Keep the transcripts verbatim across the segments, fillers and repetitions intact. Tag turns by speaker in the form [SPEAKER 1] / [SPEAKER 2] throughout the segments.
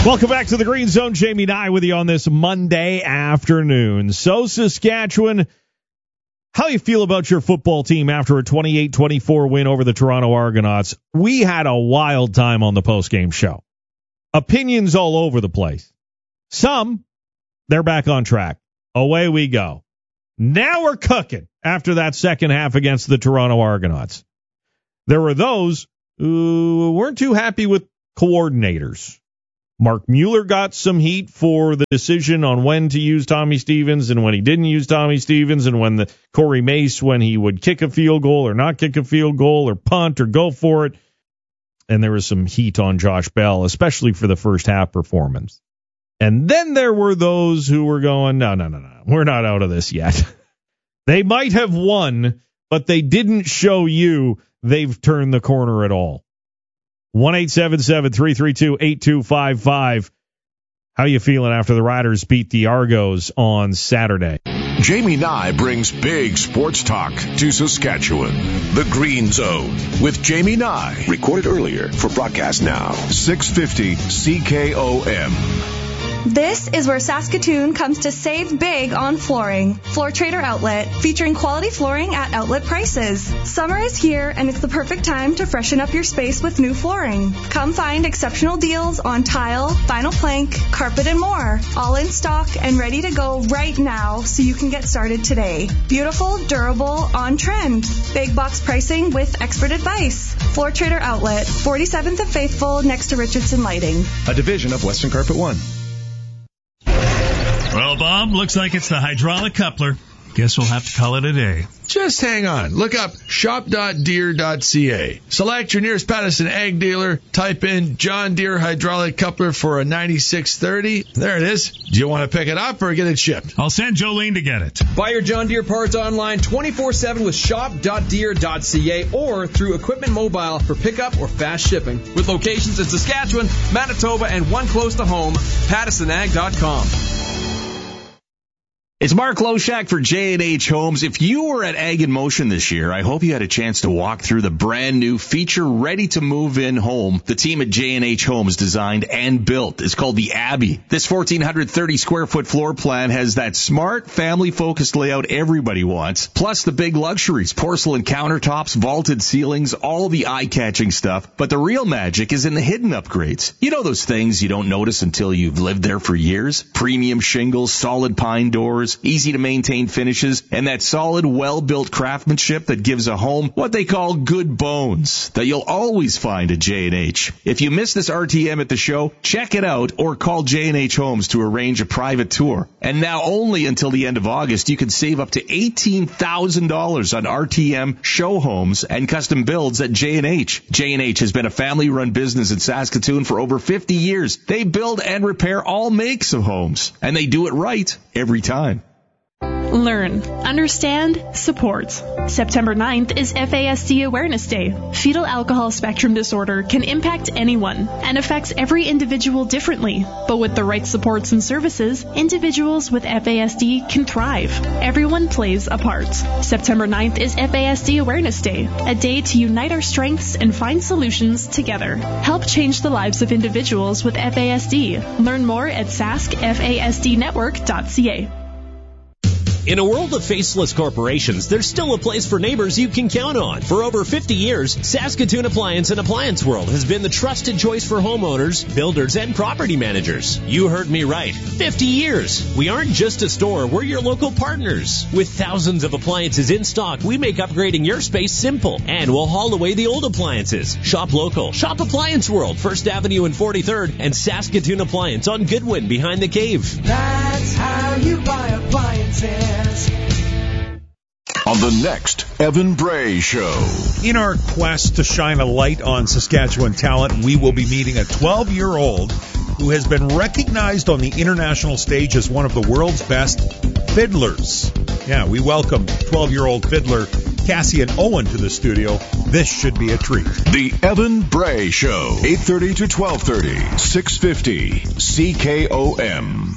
[SPEAKER 1] Welcome back to the Green Zone. Jamie Nye with you on this Monday afternoon. So, Saskatchewan, how you feel about your football team after a twenty-eight twenty-four win over the Toronto Argonauts? We had a wild time on the postgame show. Opinions all over the place. Some, they're back on track. Away we go. Now we're cooking after that second half against the Toronto Argonauts. There were those who weren't too happy with coordinators. Mark Mueller got some heat for the decision on when to use Tommy Stevens and when he didn't use Tommy Stevens, and when the Corey Mace, when he would kick a field goal or not kick a field goal or punt or go for it. And there was some heat on Josh Bell, especially for the first half performance. And then there were those who were going, no, no, no, no, we're not out of this yet. They might have won, but they didn't show you they've turned the corner at all. one eight seven seven, three three two, eight two five five. How you feeling after the Riders beat the Argos on Saturday?
[SPEAKER 2] Jamie Nye brings big sports talk to Saskatchewan. The Green Zone with Jamie Nye. Recorded earlier for broadcast now. six fifty C K O M.
[SPEAKER 3] This is where Saskatoon comes to save big on flooring. Floor Trader Outlet, featuring quality flooring at outlet prices. Summer is here, and it's the perfect time to freshen up your space with new flooring. Come find exceptional deals on tile, vinyl plank, carpet, and more. All in stock and ready to go right now, so you can get started today. Beautiful, durable, on trend. Big box pricing with expert advice. Floor Trader Outlet, forty-seventh and Faithful, next to Richardson Lighting.
[SPEAKER 4] A division of Western Carpet One.
[SPEAKER 5] Well, Bob, looks like it's the hydraulic coupler. Guess we'll have to call it a day.
[SPEAKER 6] Just hang on. Look up shop dot deere dot c a. Select your nearest Patterson Ag dealer. Type in John Deere hydraulic coupler for a ninety-six thirty. There it is. Do you want to pick it up or get it shipped?
[SPEAKER 5] I'll send Jolene to get it.
[SPEAKER 7] Buy your John Deere parts online twenty-four seven with shop dot deere dot c a or through Equipment Mobile for pickup or fast shipping. With locations in Saskatchewan, Manitoba, and one close to home, Patterson Ag dot com.
[SPEAKER 8] It's Mark Loshak for J and H Homes. If you were at Ag in Motion this year, I hope you had a chance to walk through the brand new feature ready to move in home the team at J and H Homes designed and built. It's called the Abbey. This one thousand four hundred thirty square foot floor plan has that smart, family-focused layout everybody wants, plus the big luxuries, porcelain countertops, vaulted ceilings, all the eye-catching stuff. But the real magic is in the hidden upgrades. You know those things you don't notice until you've lived there for years? Premium shingles, solid pine doors, easy to maintain finishes, and that solid, well-built craftsmanship that gives a home what they call good bones that you'll always find at J and H. If you missed this R T M at the show, check it out or call J and H Homes to arrange a private tour. And now only until the end of August, you can save up to eighteen thousand dollars on R T M show homes and custom builds at J and H. J and H has been a family-run business in Saskatoon for over fifty years. They build and repair all makes of homes, and they do it right every time.
[SPEAKER 9] Learn, understand, support. September ninth is F A S D Awareness Day. Fetal alcohol spectrum disorder can impact anyone and affects every individual differently. But with the right supports and services, individuals with F A S D can thrive. Everyone plays a part. September ninth is F A S D Awareness Day, a day to unite our strengths and find solutions together. Help change the lives of individuals with F A S D. Learn more at sask f a s d network dot c a.
[SPEAKER 10] In a world of faceless corporations, there's still a place for neighbors you can count on. For over fifty years, Saskatoon Appliance and Appliance World has been the trusted choice for homeowners, builders, and property managers. You heard me right. fifty years. We aren't just a store, we're your local partners. With thousands of appliances in stock, we make upgrading your space simple. And we'll haul away the old appliances. Shop local. Shop Appliance World, First Avenue and forty-third, and Saskatoon Appliance on Goodwin behind the cave.
[SPEAKER 11] That's how you buy appliances.
[SPEAKER 2] On the next Evan Bray Show.
[SPEAKER 12] In our quest to shine a light on Saskatchewan talent, we will be meeting a twelve-year-old who has been recognized on the international stage as one of the world's best fiddlers. Yeah, we welcome twelve-year-old fiddler Cassian Owen to the studio. This should be a treat.
[SPEAKER 2] The Evan Bray Show, eight thirty to twelve thirty, six fifty C K O M.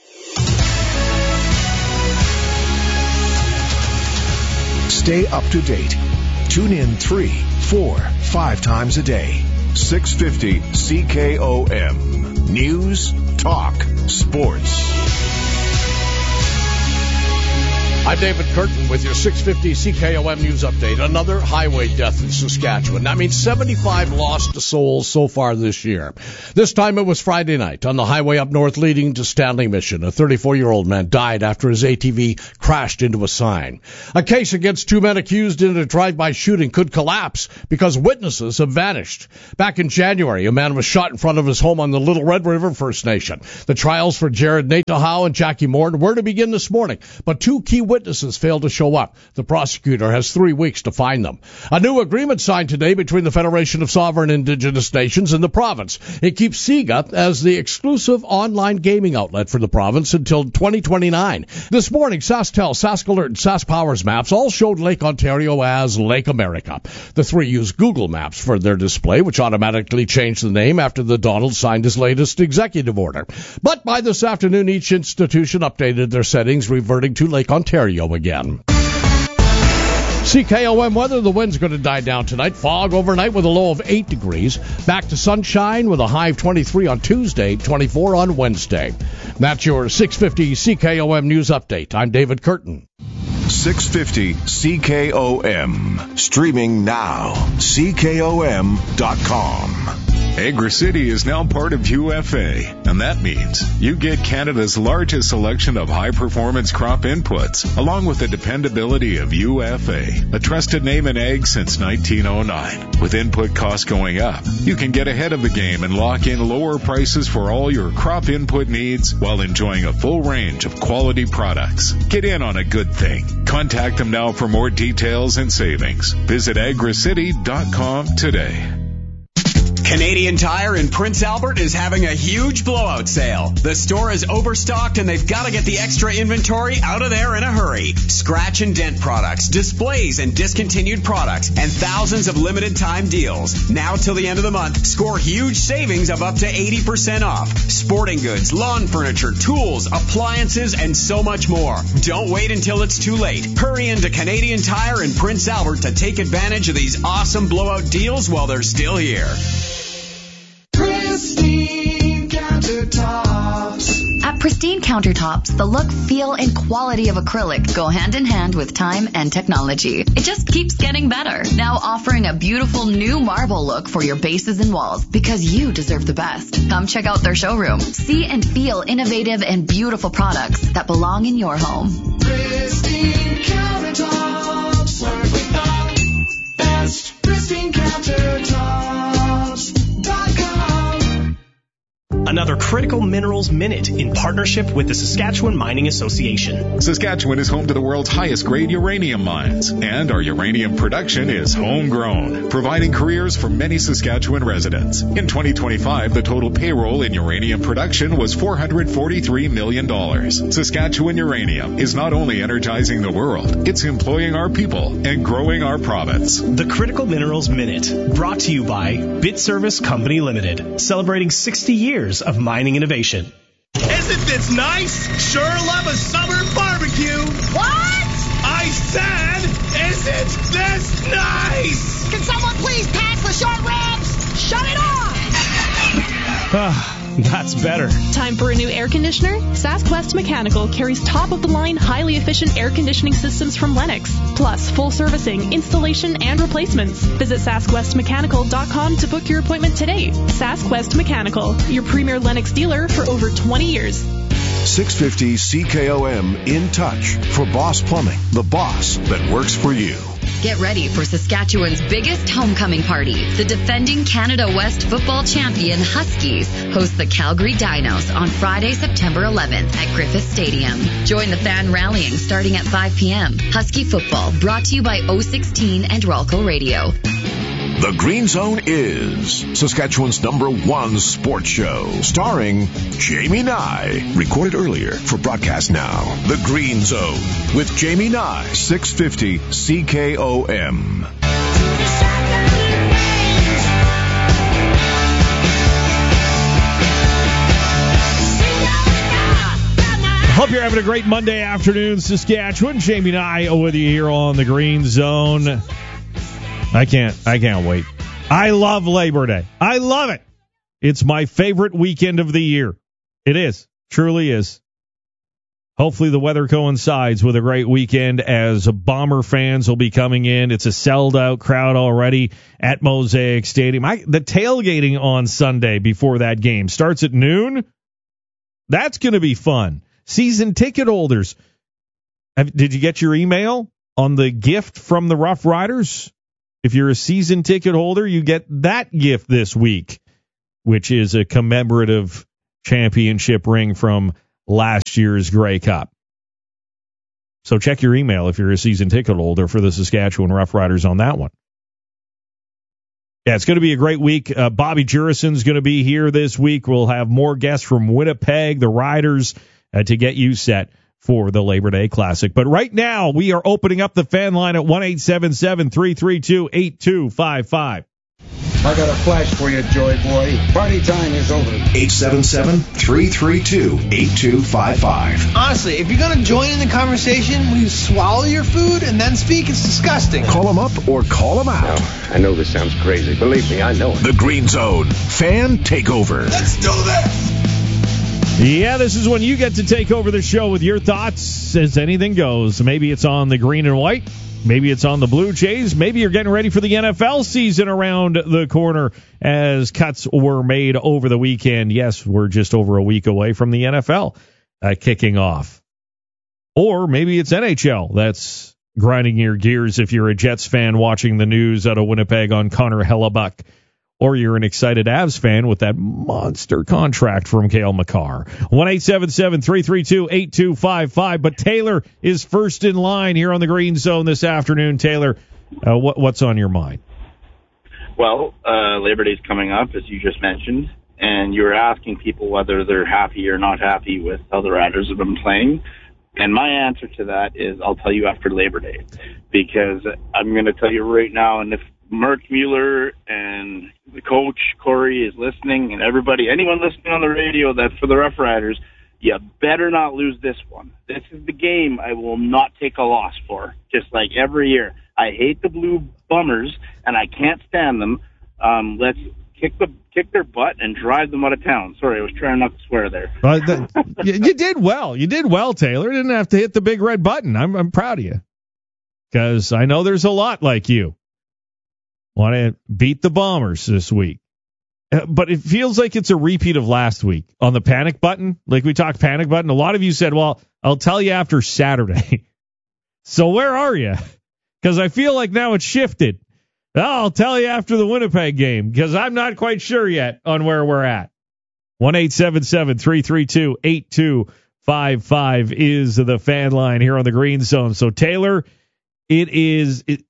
[SPEAKER 2] Stay up to date. Tune in three, four, five times a day. six fifty C K O M. News, talk, sports.
[SPEAKER 13] I'm David Curtin with your six fifty C K O M News Update. Another highway death in Saskatchewan. That means seventy-five lost souls so far this year. This time it was Friday night on the highway up north leading to Stanley Mission. A thirty-four-year-old man died after his A T V crashed into a sign. A case against two men accused in a drive-by shooting could collapse because witnesses have vanished. Back in January, a man was shot in front of his home on the Little Red River First Nation. The trials for Jared Natahau and Jackie Moore were to begin this morning, but two key witnesses failed to show up. The prosecutor has three weeks to find them. A new agreement signed today between the Federation of Sovereign Indigenous Nations and the province. It keeps SIGA as the exclusive online gaming outlet for the province until twenty twenty-nine. This morning, SaskTel, SaskAlert, and SaskPowers maps all showed Lake Ontario as Lake America. The three use Google Maps for their display, which automatically changed the name after the Donald signed his latest executive order. But by this afternoon, each institution updated their settings, reverting to Lake Ontario again. C K O M weather, the wind's going to die down tonight. Fog overnight with a low of eight degrees. Back to sunshine with a high of twenty-three on Tuesday, twenty-four on Wednesday. That's your six fifty C K O M News Update. I'm David Curtin.
[SPEAKER 2] six fifty C K O M. Streaming now. C K O M dot com.
[SPEAKER 14] Agra City is now part of U F A, and that means you get Canada's largest selection of high-performance crop inputs, along with the dependability of U F A, a trusted name in ag since nineteen oh nine. With input costs going up, you can get ahead of the game and lock in lower prices for all your crop input needs while enjoying a full range of quality products. Get in on a good thing. Contact them now for more details and savings. Visit agra city dot com today.
[SPEAKER 15] Canadian Tire in Prince Albert is having a huge blowout sale. The store is overstocked and they've got to get the extra inventory out of there in a hurry. Scratch and dent products, displays and discontinued products, and thousands of limited time deals. Now till the end of the month, score huge savings of up to eighty percent off. Sporting goods, lawn furniture, tools, appliances, and so much more. Don't wait until it's too late. Hurry into Canadian Tire in Prince Albert to take advantage of these awesome blowout deals while they're still here.
[SPEAKER 11] Pristine Countertops.
[SPEAKER 16] At Pristine Countertops, the look, feel, and quality of acrylic go hand in hand with time and technology. It just keeps getting better. Now offering a beautiful new marble look for your bases and walls, because you deserve the best. Come check out their showroom. See and feel innovative and beautiful products that belong in your home.
[SPEAKER 11] Pristine Countertops. Work with the best. Pristine Countertops.
[SPEAKER 17] Another Critical Minerals Minute in partnership with the Saskatchewan Mining Association.
[SPEAKER 14] Saskatchewan is home to the world's highest grade uranium mines, and our uranium production is homegrown, providing careers for many Saskatchewan residents. In twenty twenty-five, the total payroll in uranium production was four hundred forty-three million dollars. Saskatchewan Uranium is not only energizing the world, it's employing our people and growing our province.
[SPEAKER 17] The Critical Minerals Minute, brought to you by Bit Service Company Limited, celebrating sixty years of mining innovation.
[SPEAKER 18] Isn't this nice? Sure love a summer barbecue.
[SPEAKER 19] What?
[SPEAKER 18] I said, isn't this nice?
[SPEAKER 19] Can someone please pass the short ribs? Shut it off!
[SPEAKER 9] That's better. Time for a new air conditioner? SaskWest Mechanical carries top-of-the-line, highly efficient air conditioning systems from Lennox, plus full servicing, installation, and replacements. Visit sask west mechanical dot com to book your appointment today. SaskWest Mechanical, your premier Lennox dealer for over twenty years.
[SPEAKER 2] six fifty C K O M In Touch for Boss Plumbing, the boss that works for you.
[SPEAKER 16] Get ready for Saskatchewan's biggest homecoming party. The defending Canada West football champion Huskies host the Calgary Dinos on Friday, September eleventh at Griffith Stadium. Join the fan rallying starting at five p.m. Husky football brought to you by O sixteen and Ralco Radio.
[SPEAKER 2] The Green Zone is Saskatchewan's number one sports show, starring Jamie Nye. Recorded earlier for broadcast now. The Green Zone with Jamie Nye, six fifty C K O M.
[SPEAKER 1] Hope you're having a great Monday afternoon, Saskatchewan. Jamie Nye with you here on the Green Zone. I can't, I can't wait. I love Labor Day. I love it. It's my favorite weekend of the year. It is. Truly is. Hopefully the weather coincides with a great weekend as Bomber fans will be coming in. It's a sold-out crowd already at Mosaic Stadium. I, the tailgating on Sunday before that game starts at noon. That's going to be fun. Season ticket holders. Have, did you get your email on the gift from the Rough Riders? If you're a season ticket holder, you get that gift this week, which is a commemorative championship ring from last year's Grey Cup. So check your email if you're a season ticket holder for the Saskatchewan Rough Riders on that one. Yeah, it's going to be a great week. Uh, Bobby Jurison's going to be here this week. We'll have more guests from Winnipeg, the Riders, uh, to get you set for the Labor Day Classic. But right now, we are opening up the fan line at one eight seven seven, three three two, eight two five five.
[SPEAKER 20] I got a flash for you, Joy Boy. Party time is over.
[SPEAKER 2] eight seven seven, three three two, eight two five five.
[SPEAKER 21] Honestly, if you're going to join in the conversation, will you swallow your food and then speak? It's disgusting.
[SPEAKER 2] Call them up or call them out.
[SPEAKER 20] No, I know this sounds crazy. Believe me, I know it.
[SPEAKER 2] The Green Zone Fan Takeover.
[SPEAKER 21] Let's do this!
[SPEAKER 1] Yeah, this is when you get to take over the show with your thoughts as anything goes. Maybe it's on the green and white. Maybe it's on the Blue Jays. Maybe you're getting ready for the N F L season around the corner as cuts were made over the weekend. Yes, we're just over a week away from the N F L uh, kicking off. Or maybe it's N H L that's grinding your gears if you're a Jets fan watching the news out of Winnipeg on Connor Hellebuck. Or you're an excited Avs fan with that monster contract from Cale Makar. one eight seven seven, three three two, eight two five five. But Taylor is first in line here on the Green Zone this afternoon. Taylor, uh, what, what's on your mind?
[SPEAKER 22] Well, uh, Labor Day's coming up, as you just mentioned, and you were asking people whether they're happy or not happy with how the Riders have been playing. And my answer to that is I'll tell you after Labor Day, because I'm going to tell you right now, and if Mark Mueller and the coach, Corey, is listening, and everybody, anyone listening on the radio that for the Rough Riders, you better not lose this one. This is the game I will not take a loss for, just like every year. I hate the Blue Bummers, and I can't stand them. Um, let's kick the kick their butt and drive them out of town. Sorry, I was trying not to swear there.
[SPEAKER 1] Uh, that, you, you did well. You did well, Taylor. You didn't have to hit the big red button. I'm, I'm proud of you, because I know there's a lot like you. Want to beat the Bombers this week. Uh, but it feels like it's a repeat of last week on the panic button. Like we talked panic button. A lot of you said, well, I'll tell you after Saturday. So where are you? Because I feel like now it's shifted. I'll tell you after the Winnipeg game, because I'm not quite sure yet on where we're at. one eight seven seven, three three two, eight two five five is the fan line here on the Green Zone. So, Taylor, it is... It,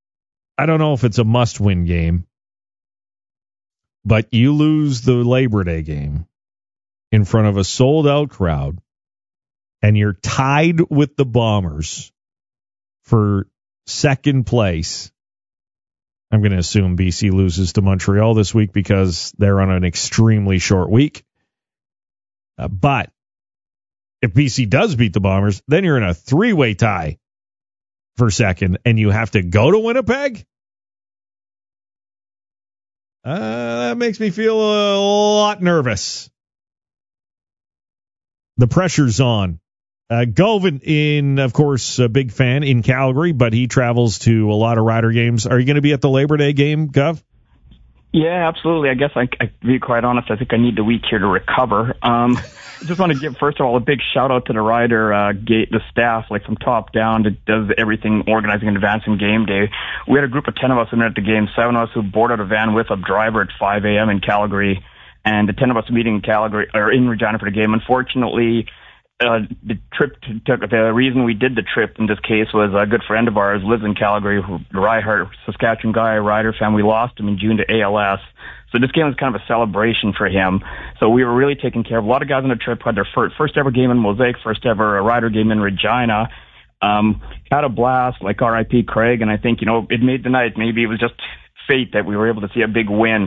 [SPEAKER 1] I don't know if it's a must-win game, but you lose the Labor Day game in front of a sold-out crowd, and you're tied with the Bombers for second place. I'm going to assume B C loses to Montreal this week because they're on an extremely short week. Uh, but if B C does beat the Bombers, then you're in a three-way tie for second, and you have to go to Winnipeg? Uh, that makes me feel a lot nervous. The pressure's on. Uh, Govin, in, of course, a big fan in Calgary, but he travels to a lot of Rider games. Are you going to be at the Labor Day game, Gov?
[SPEAKER 23] Yeah, absolutely. I guess, I, I, to be quite honest, I think I need the week here to recover. Um, I just want to give, first of all, a big shout-out to the Rider uh, gate, the staff, like from top down, that does everything, organizing and advancing game day. We had a group of ten of us in at the game, seven of us who boarded a van with a driver at five a.m. in Calgary, and the ten of us meeting in Calgary, or in Regina for the game. Unfortunately, Uh, the trip to, took, the reason we did the trip in this case was a good friend of ours lives in Calgary, who, Ryhart, Saskatchewan guy, Rider fan. We lost him in June to A L S. So this game was kind of a celebration for him. So we were really taking care of a lot of guys on the trip, had their first, first ever game in Mosaic, first ever Rider game in Regina. Um, had a blast, like R I P Craig, and I think, you know, it made the night. Maybe it was just fate that we were able to see a big win.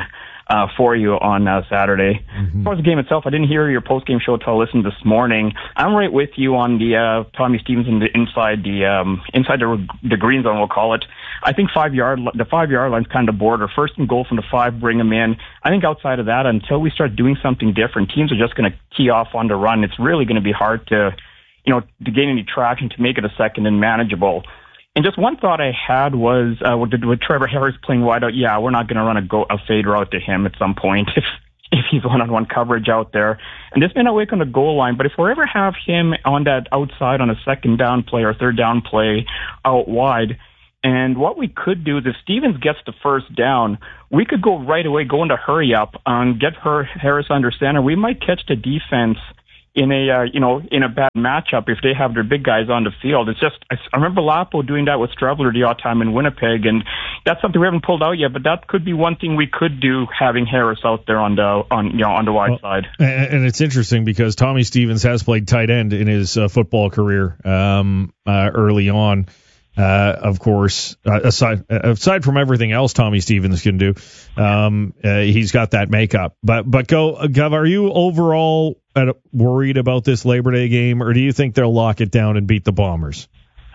[SPEAKER 23] uh, for you on uh, Saturday. Mm-hmm. As far as the game itself, I didn't hear your post-game show until I listened this morning. I'm right with you on the uh, Tommy Stevenson the inside the um, inside the, the green zone, we'll call it. I think five yard the five yard line's kind of border. First and goal from the five, bring him in. I think outside of that, until we start doing something different, teams are just going to key off on the run. It's really going to be hard to, you know, to gain any traction to make it a second and manageable. And just one thought I had was, uh, with, with Trevor Harris playing wide out, yeah, we're not going to run a go a fade route to him at some point if if he's one-on-one coverage out there. And this may not work on the goal line, but if we ever have him on that outside on a second down play or third down play out wide, and what we could do is if Stevens gets the first down, we could go right away, go into hurry up, and get her Harris under center. We might catch the defense in a uh, you know in a bad matchup if they have their big guys on the field. It's just I, I remember Lapo doing that with Strebler the odd time in Winnipeg, and that's something we haven't pulled out yet. But that could be one thing we could do, having Harris out there on the on you know on the wide well, side.
[SPEAKER 1] And it's interesting because Tommy Stevens has played tight end in his uh, football career um, uh, early on. Uh, of course, uh, aside aside from everything else Tommy Stevens can do, um, uh, he's got that makeup. But but go, Gov, are you overall at, worried about this Labor Day game, or do you think they'll lock it down and beat the Bombers?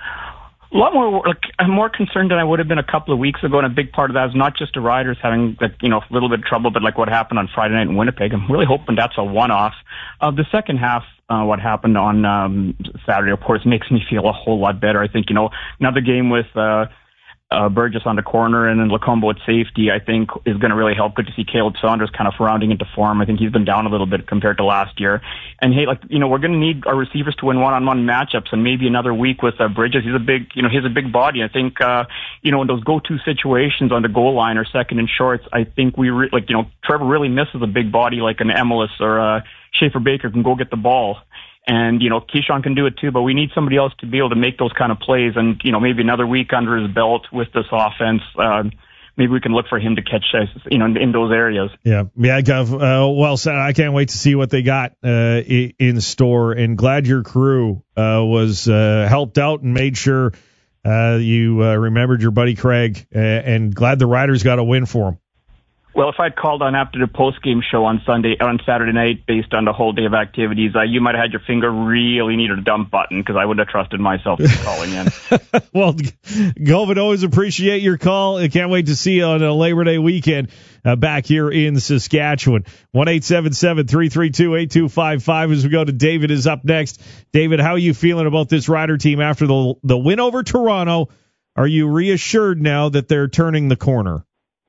[SPEAKER 23] A lot more. Like, I'm more concerned than I would have been a couple of weeks ago, and a big part of that is not just the Riders having, like, you know, a little bit of trouble, but like what happened on Friday night in Winnipeg. I'm really hoping that's a one-off. Of uh, the second half, uh, what happened on um, Saturday, of course, makes me feel a whole lot better. I think, you know, another game with uh, uh, Burgess on the corner and then Lacombo at safety, I think, is going to really help. Good to see Caleb Saunders kind of rounding into form. I think he's been down a little bit compared to last year. And hey, like, you know, we're going to need our receivers to win one-on-one matchups, and maybe another week with uh, Bridges. He's a big, you know, he's a big body. I think, uh, you know, in those go-to situations on the goal line or second and shorts, I think we, re- like, you know, Trevor really misses a big body like an Emelis or uh, Schaefer Baker can go get the ball. And, you know, Keyshawn can do it too, but we need somebody else to be able to make those kind of plays. And, you know, maybe another week under his belt with this offense, uh, maybe we can look for him to catch, uh, you know, in, in those areas.
[SPEAKER 1] Yeah, yeah, Gov. Uh, well said. I can't wait to see what they got uh, in store. And glad your crew uh, was uh, helped out and made sure uh, you uh, remembered your buddy Craig. Uh, and glad the Riders got a win for him.
[SPEAKER 23] Well, if I'd called on after the post-game show on Sunday, on Saturday night, based on the whole day of activities, uh, you might have had your finger really near the dump button because I would have trusted myself calling in.
[SPEAKER 1] Well, Govin, always appreciate your call. I can't wait to see you on a Labor Day weekend uh, back here in Saskatchewan. one eight seven seven, three three two, eight two five five as we go to David is up next. David, how are you feeling about this Rider team after the the win over Toronto? Are you reassured now that they're turning the corner?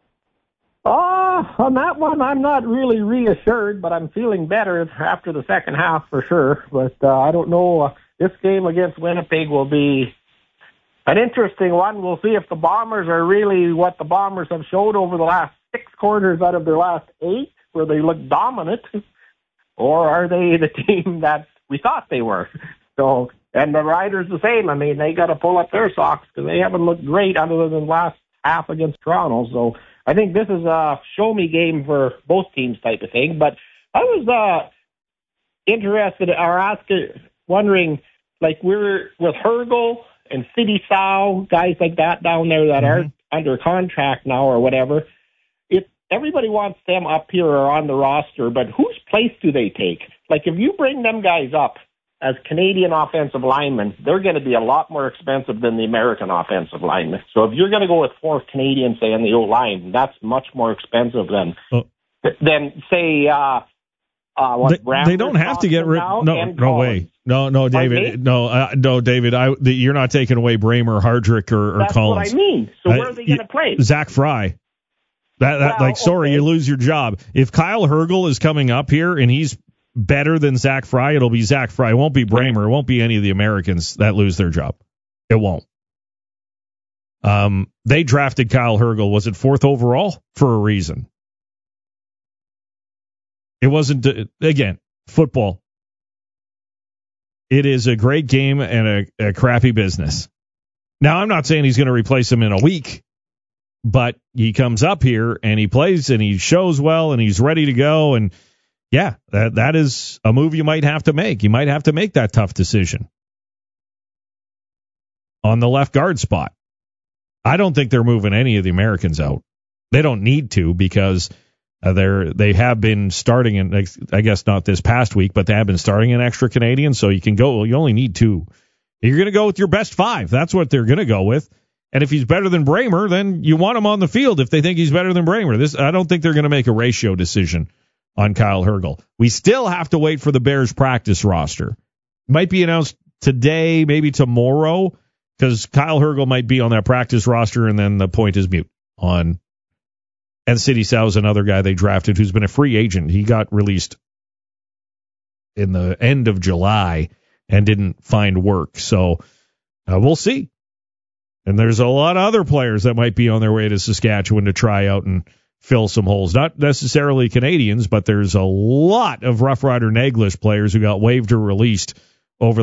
[SPEAKER 3] Uh, on that one, I'm not really reassured, but I'm feeling better after the second half for sure. But uh, I don't know. Uh, this game against Winnipeg will be an interesting one. We'll see if the Bombers are really what the Bombers have showed over the last six quarters out of their last eight, where they look dominant, or are they the team that we thought they were? So, and the Riders the same. I mean, they got to pull up their socks because they haven't looked great other than last half against Toronto. So I think this is a show-me game for both teams type of thing. But I was uh, interested or asking, wondering, like we're with Hergel and City Sow, guys like that down there that mm-hmm. are under contract now or whatever. If everybody wants them up here or on the roster, but whose place do they take? Like if you bring them guys up as Canadian offensive linemen, they're going to be a lot more expensive than the American offensive linemen. So if you're going to go with four Canadians, say, in the O-line, that's much more expensive than, oh. than say, uh, uh, what
[SPEAKER 1] they, they don't have to get rid of. No, no way. No, no, David. No, uh, no, David. I, the, you're not taking away Bramer, Hardrick, or, or
[SPEAKER 3] that's
[SPEAKER 1] Collins.
[SPEAKER 3] That's what I mean. So where uh, are they going to play?
[SPEAKER 1] Zach Fry. That, that well, like, sorry, okay. You lose your job. If Kyle Hergel is coming up here and he's better than Zach Fry, it'll be Zach Fry. It won't be Bramer. It won't be any of the Americans that lose their job. It won't. Um, they drafted Kyle Hergel. Was it fourth overall? For a reason. It wasn't, again, football. It is a great game and a, a crappy business. Now, I'm not saying he's going to replace him in a week, but he comes up here and he plays and he shows well and he's ready to go. And yeah, that that is a move you might have to make. You might have to make that tough decision on the left guard spot. I don't think they're moving any of the Americans out. They don't need to because Uh, they're, they have been starting, in, I guess not this past week, but they have been starting an extra Canadian, so you can go, you only need two. You're going to go with your best five. That's what they're going to go with. And if he's better than Bramer, then you want him on the field if they think he's better than Bramer. This, I don't think they're going to make a ratio decision on Kyle Hergel. We still have to wait for the Bears practice roster. Might be announced today, maybe tomorrow, because Kyle Hergel might be on that practice roster, and then the point is mute on. And Sidy Sow is another guy they drafted who's been a free agent. He got released in the end of July and didn't find work. So uh, we'll see. And there's a lot of other players that might be on their way to Saskatchewan to try out and fill some holes. Not necessarily Canadians, but there's a lot of Rough Rider Naglish players who got waived or released